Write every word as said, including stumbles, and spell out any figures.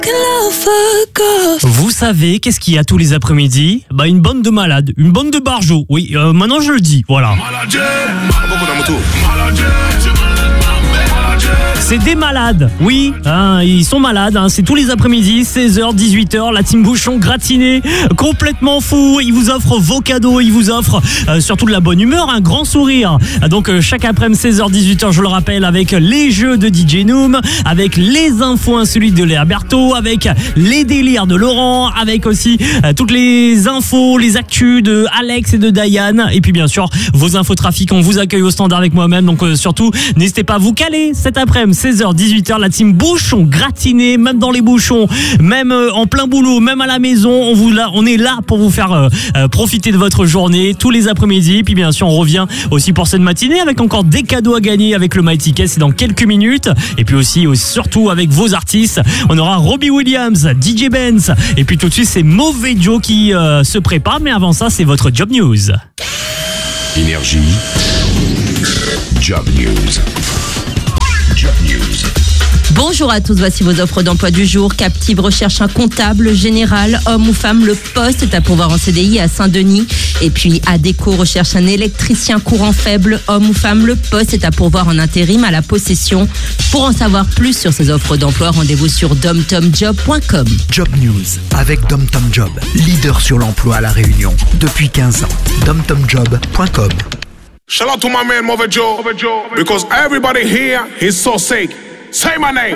Vous savez qu'est-ce qu'il y a tous les après-midi? Bah une bande de malades, une bande de barjots. Oui, euh, maintenant je le dis, voilà. C'est des malades, oui, hein, ils sont malades, hein, c'est tous les après-midi, seize heures, dix-huit heures, la team Bouchon gratinée, complètement fou, ils vous offrent vos cadeaux, ils vous offrent euh, surtout de la bonne humeur, un grand sourire. Donc euh, chaque après-midi, seize heures, dix-huit heures, je le rappelle, avec les jeux de D J Noom, avec les infos insolites de Léa Berthaud, avec les délires de Laurent, avec aussi euh, toutes les infos, les actus de Alex et de Diane, et puis bien sûr, vos infos trafic, on vous accueille au standard avec moi-même, donc euh, surtout, n'hésitez pas à vous caler cet après-midi, seize heures, dix-huit heures, la team Bouchon gratinée, même dans les bouchons, même euh, en plein boulot, même à la maison, on, vous là, on est là pour vous faire euh, euh, profiter de votre journée tous les après-midi. Puis bien sûr, on revient aussi pour cette matinée avec encore des cadeaux à gagner avec le My Ticket, c'est dans quelques minutes. Et puis aussi, aussi surtout avec vos artistes, on aura Robbie Williams, D J Benz, et puis tout de suite, c'est Mauvais Joe qui euh, se prépare. Mais avant ça, c'est votre Job News. Énergie. Job News. Job News. Bonjour à tous, voici vos offres d'emploi du jour. Captive recherche un comptable général, homme ou femme. Le poste est à pourvoir en C D I à Saint-Denis. Et puis Adéco recherche un électricien courant faible, homme ou femme. Le poste est à pourvoir en intérim à la Possession. Pour en savoir plus sur ces offres d'emploi, rendez-vous sur dom tom job point com. Job News avec DomTom Job, leader sur l'emploi à La Réunion depuis quinze ans. dom tom job point com. Shout out to my man Mauvais Joe, because everybody here is so sick. Say my name.